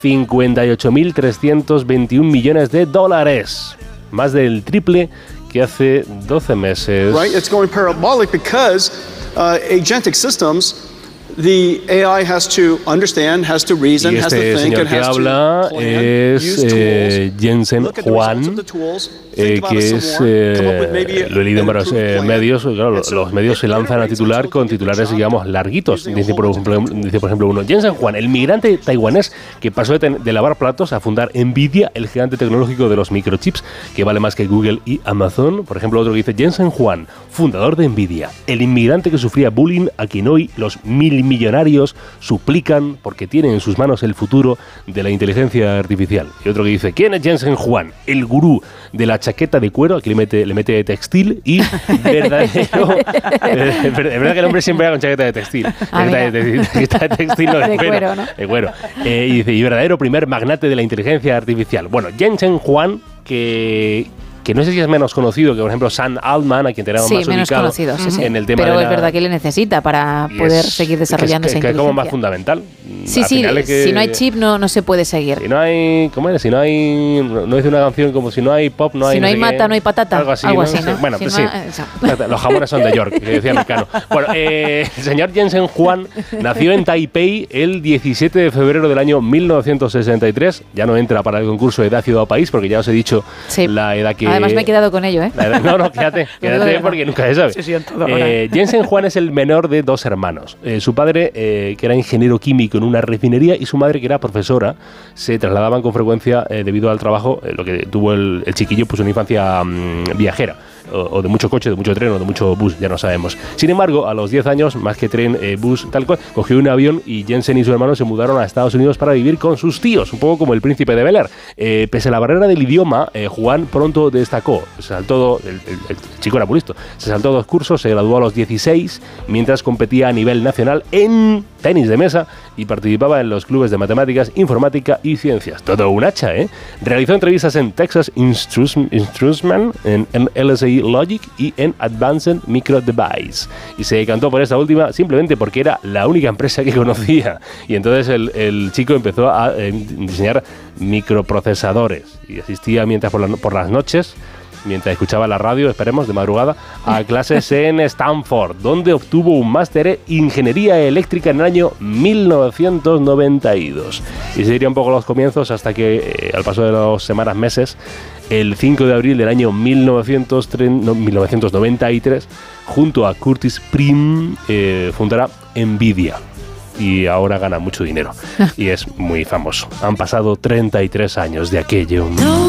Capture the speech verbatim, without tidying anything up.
cincuenta y ocho mil trescientos veintiún millones de dólares. Más del triple que hace doce meses. Right, it's going parabolic because uh, agentic systems, the A I has to understand, has to reason, y este has to think, señor and que has habla to plan, es use eh, tools, Jensen look at the results Huang, of the tools, eh, think about que it es, some more, come up with maybe eh, lo he leído en an varios improved eh, plan. medios, claro, And so los medios se it lanzan a iterates titular until con they get the titulares, job digamos, done. larguitos. Using a Dice por, whole bunch of ejemplo, dice, por ejemplo, uno, Jensen Huang, el migrante taiwanés que pasó de, ten, de lavar platos a fundar Nvidia, el gigante tecnológico de los microchips, que vale más que Google y Amazon. Por ejemplo, otro que dice, Jensen Huang, fundador de Nvidia, el inmigrante que sufría bullying a quien hoy los mil millonarios suplican porque tiene en sus manos el futuro de la inteligencia artificial. Y otro que dice, ¿quién es Jensen Huang? El gurú de la chaqueta de cuero, aquí le mete, le mete textil y verdadero... Es verdad que el hombre siempre va con chaqueta de textil. Ah, chaqueta, de, chaqueta de textil, no de, de cuero. cuero, ¿no? De cuero. Eh, y dice, y verdadero primer magnate de la inteligencia artificial. Bueno, Jensen Huang, que... que no sé si es menos conocido que, por ejemplo, Sam Altman, a quien tenemos sí, más menos ubicado conocido, sí, sí. en el tema Pero de es la... verdad que le necesita para y poder es, seguir desarrollando que es, esa que, que es como inteligencia. más fundamental. Sí, Al sí, final es que, si no hay chip no, no se puede seguir. Si no hay... ¿Cómo es? Si no hay... No, no dice una canción como si no hay pop, no hay... Si no hay sé mata, qué, no hay patata. Algo así, algo ¿no? así, ¿no? Sí, bueno, si pues no, sí. Los jamones son de York, que decía Mecano. Bueno, eh, el señor Jensen Huang nació en Taipei el diecisiete de febrero del año mil novecientos sesenta y tres. Ya no entra para el concurso de edad, ciudad o país, porque ya os he dicho sí. la edad que... Además me he quedado con ello, ¿eh? La edad, no, no, quédate, quédate porque nunca se sabe. Sí, sí, en todo, eh, Jensen Huang es el menor de dos hermanos. Eh, su padre, eh, que era ingeniero químico en una refinería, y su madre, que era profesora, se trasladaban con frecuencia eh, debido al trabajo, eh, lo que tuvo el, el chiquillo, pues una infancia mmm, viajera. O, o de mucho coche, de mucho tren o de mucho bus, ya no sabemos. Sin embargo, a los diez años, más que tren, eh, bus, tal cual, cogió un avión y Jensen y su hermano se mudaron a Estados Unidos para vivir con sus tíos, un poco como el príncipe de Bel-Air. Eh, pese a la barrera del idioma, eh, Juan pronto destacó. Se saltó, el, el, el chico era muy listo, se saltó dos cursos, se graduó a los dieciséis, mientras competía a nivel nacional en tenis de mesa y participaba en los clubes de matemáticas, informática y ciencias. Todo un hacha, ¿eh? Realizó entrevistas en Texas Instruments, en L S I Logic y en Advanced Micro Device. Y se decantó por esta última simplemente porque era la única empresa que conocía. Y entonces el, el chico empezó a eh, diseñar microprocesadores y asistía mientras por, la, por las noches, mientras escuchaba la radio, esperemos, de madrugada, a clases en Stanford, donde obtuvo un máster en Ingeniería Eléctrica en el año mil novecientos noventa y dos. Y se dirían un poco los comienzos hasta que, eh, al paso de las semanas, meses, el cinco de abril del año mil novecientos noventa y tres, junto a Curtis Prim, eh, fundará Nvidia. Y ahora gana mucho dinero. Y es muy famoso. Han pasado treinta y tres años de aquello.